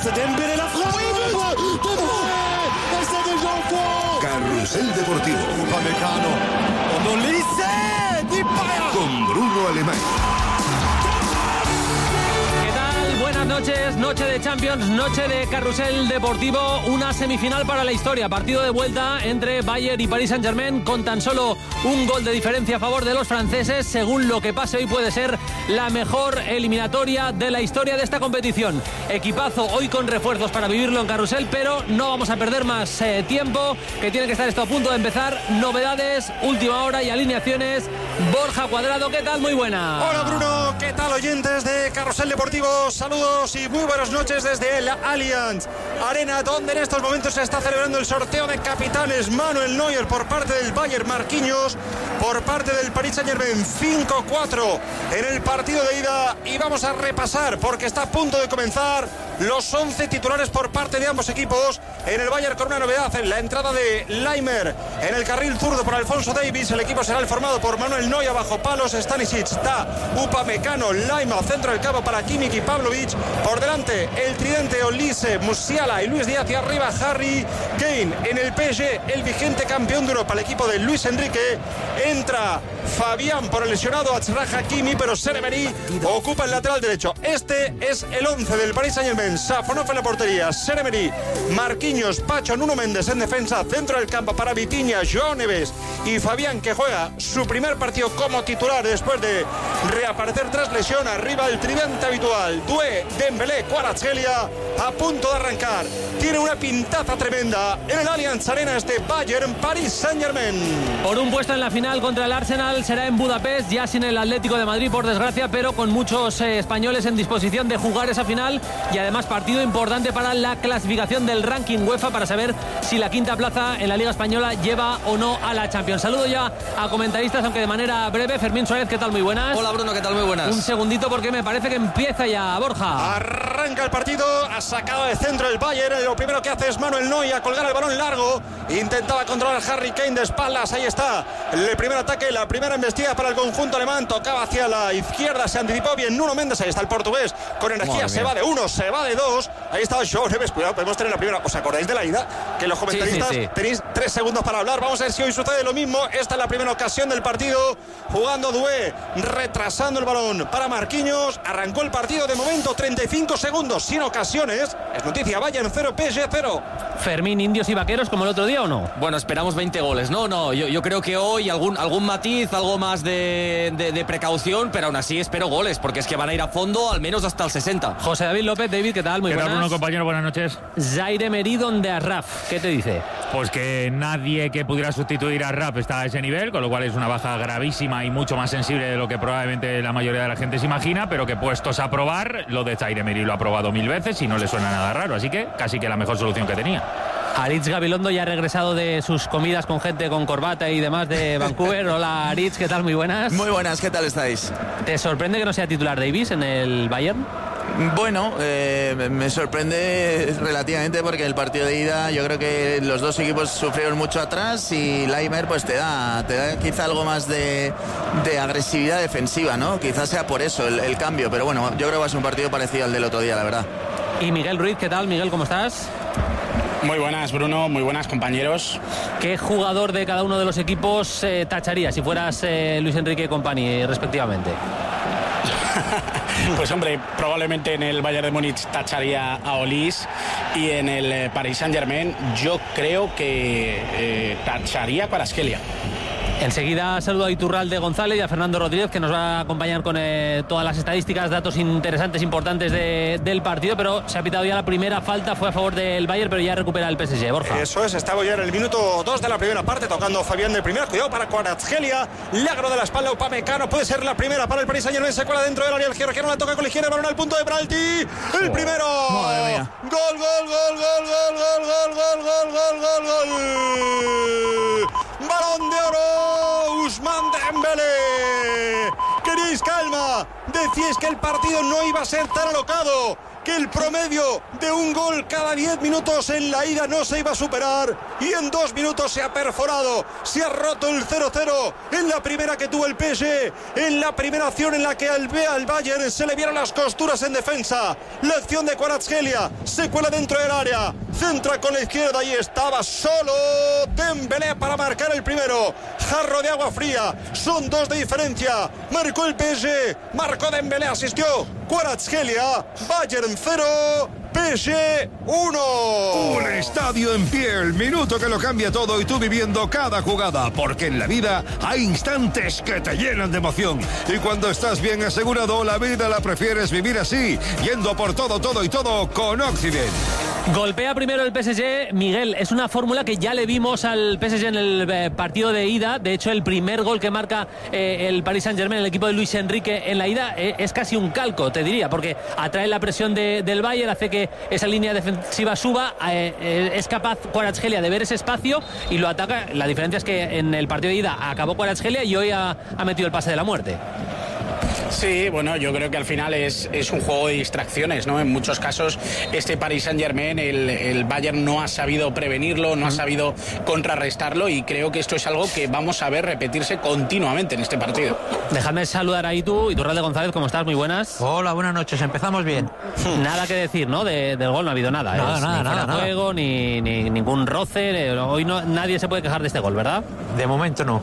geste. Dembélé la frappe. Et c'est déjà au fond. Carrusel Deportivo. Upamecano. Odolise. Di María. Con Bruno Alemán. Buenas noches, noche de Champions, noche de Carrusel Deportivo, una semifinal para la historia, partido de vuelta entre Bayern y Paris Saint-Germain con tan solo un gol de diferencia a favor de los franceses. Según lo que pase hoy puede ser la mejor eliminatoria de la historia de esta competición. Equipazo hoy con refuerzos para vivirlo en Carrusel, pero no vamos a perder más tiempo, que tiene que estar esto a punto de empezar. Novedades, última hora y alineaciones. Borja Cuadrado, ¿qué tal? Muy buena. Hola Bruno, ¿qué tal oyentes de Carrusel Deportivo? Saludos y muy buenas noches desde el Allianz Arena, donde en estos momentos se está celebrando el sorteo de capitanes. Manuel Neuer por parte del Bayern, Marquinhos por parte del Paris Saint-Germain. 5-4 en el partido de ida y vamos a repasar porque está a punto de comenzar los 11 titulares por parte de ambos equipos. En el Bayern con una novedad en la entrada de Laimer en el carril zurdo por Alphonso Davies. El equipo será formado por Manuel Neuer bajo palos, Stanisic, Ta, Upamecano, Laimer, centro del campo para Kimmich y Pavlovic. Por delante el tridente Olise, Musiala y Luis Díaz, y arriba Harry Kane. En el PSG, el vigente campeón de Europa, el equipo de Luis Enrique. Entra Fabián por el lesionado Achraf Hakimi, pero Seremeri ocupa el lateral derecho. Este es el 11 del Paris Saint-Germain. Safonov en la portería, Seremeri, Marquinhos, Pacho, Nuno Méndez en defensa, centro del campo para Vitinha, João Neves y Fabián, que juega su primer partido como titular después de reaparecer tras lesión. Arriba el tridente habitual, Doué, Dembélé, Kvaratskhelia, a punto de arrancar. Tiene una pintaza tremenda en el Allianz Arena este Bayern Paris Saint-Germain. Por un puesto en la final contra el Arsenal será en Budapest, ya sin el Atlético de Madrid por desgracia, pero con muchos españoles en disposición de jugar esa final, y además partido importante para la clasificación del ranking UEFA para saber si la quinta plaza en la Liga Española lleva o no a la Champions. Saludo ya a comentaristas, aunque de manera breve. Fermín Suárez, ¿qué tal? Muy buenas. Hola Bruno, ¿qué tal? Muy buenas. Un segundito porque me parece que empieza ya, Borja. Arranca el partido, ha sacado de centro el Bayern. Lo primero que hace es Manuel Neuer a colgar el balón largo. Intentaba controlar a Harry Kane de espaldas. Ahí está el primer ataque, la primera embestida para el conjunto alemán. Tocaba hacia la izquierda, se anticipó bien Nuno Méndez. Ahí está el portugués con energía. Se va de uno, se va de dos. Ahí está João Neves. Cuidado, podemos tener la primera. ¿Os acordáis de la ida? Que los comentaristas tenéis 3 segundos para hablar. Vamos a ver si hoy sucede lo mismo. Esta es la primera ocasión del partido. Jugando Doué, retrasando el balón para Marquinhos. Arrancó el partido de momento, 35 segundos sin ocasiones. Es noticia, Bayern 0, PSG 0. Fermín, indios y vaqueros como el otro día, ¿o no? Bueno, esperamos 20 goles. No, yo creo que hoy algún matiz, algo más de precaución, pero aún así espero goles, porque es que van a ir a fondo al menos hasta el 60. José David López. David, ¿qué tal? Muy buenas. ¿Qué tal, Bruno, compañero? Buenas noches. Zaire Emery de Arraf, ¿qué te dice? Pues que nadie que pudiera sustituir a Arraf está a ese nivel, con lo cual es una baja gravísima y mucho más sensible de lo que probablemente la mayoría de la gente se imagina, pero que puestos a probar, lo de Zaire Emery lo ha probado 1000 veces y no le suena nada raro, así que casi que la mejor solución que tenía. Aritz Gabilondo ya ha regresado de sus comidas con gente con corbata y demás de Vancouver. Hola Aritz, ¿qué tal? Muy buenas. Muy buenas, ¿qué tal estáis? ¿Te sorprende que no sea titular Davies en el Bayern? Bueno, me sorprende relativamente porque el partido de ida yo creo que los dos equipos sufrieron mucho atrás y Laimer pues te da quizá algo más de agresividad defensiva, ¿no? Quizás sea por eso el cambio, pero bueno, yo creo que va a ser un partido parecido al del otro día, la verdad. Y Miguel Ruiz, ¿qué tal? Miguel, ¿cómo estás? Muy buenas, Bruno, muy buenas, compañeros. ¿Qué jugador de cada uno de los equipos tacharía si fueras Luis Enrique y company, respectivamente? Pues hombre, probablemente en el Bayern de Múnich tacharía a Olise y en el Paris Saint-Germain yo creo que tacharía a Kvaratskhelia. Enseguida saludo a Iturralde González y a Fernando Rodríguez, que nos va a acompañar con todas las estadísticas, datos interesantes, importantes del partido, pero se ha pitado ya la primera falta, fue a favor del Bayern, pero ya recupera el PSG, Borja. Eso es, estaba ya en el minuto 2 de la primera parte, tocando Fabián de primera, cuidado para Kvaratskhelia, lagro de la espalda Upamecano, puede ser la primera para el Paris Saint-Germain, se cuela dentro del área, el Georgiano la toca con la izquierda, el balón al punto de penalti, el primero, gol, balón de oro, Ousmane Dembélé. Queréis calma, decíais que el partido no iba a ser tan alocado. que el promedio de un gol cada 10 minutos en la ida no se iba a superar, y en 2 minutos se ha perforado, se ha roto el 0-0 en la primera que tuvo el PSG, en la primera acción en la que al Bayern se le vieron las costuras en defensa. La acción de Kvaratskhelia, se cuela dentro del área, centra con la izquierda y estaba solo Dembélé para marcar el primero. Jarro de agua fría, son 2 de diferencia. Marcó el PSG, marcó Dembélé, asistió Kvaratskhelia. Bayern 0, PSG 1. Un estadio en pie, el minuto que lo cambia todo y tú viviendo cada jugada, porque en la vida hay instantes que te llenan de emoción y cuando estás bien asegurado, la vida la prefieres vivir así, yendo por todo y todo con Occident. Golpea primero el PSG, Miguel, es una fórmula que ya le vimos al PSG en el partido de ida. De hecho, el primer gol que marca el Paris Saint-Germain, el equipo de Luis Enrique en la ida, es casi un calco, te diría, porque atrae la presión del Bayern, hace que esa línea defensiva suba, es capaz Kvaratskhelia de ver ese espacio y lo ataca. La diferencia es que en el partido de ida acabó Kvaratskhelia y hoy ha metido el pase de la muerte. Sí, bueno, yo creo que al final es un juego de distracciones, ¿no? En muchos casos este Paris Saint-Germain, el Bayern no ha sabido prevenirlo, no ha sabido contrarrestarlo, y creo que esto es algo que vamos a ver repetirse continuamente en este partido. Dejadme saludar ahí tú, Iturralde González, ¿cómo estás? Muy buenas. Hola, buenas noches, empezamos bien. Nada que decir, ¿no? Del gol no ha habido nada. Nada. Juego, ni ningún roce. Hoy nadie se puede quejar de este gol, ¿verdad? De momento no.